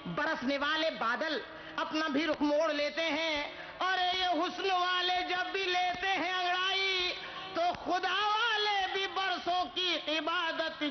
बरसने वाले बादल अपना भी रुख मोड़ लेते हैं और ये हुस्न वाले जब भी लेते हैं अंगड़ाई तो खुदा वाले भी बरसों की